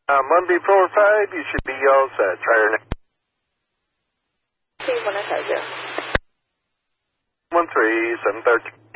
Monday 4-5, you should be all set. Try your next. Sí, buenas tardes. 13-713.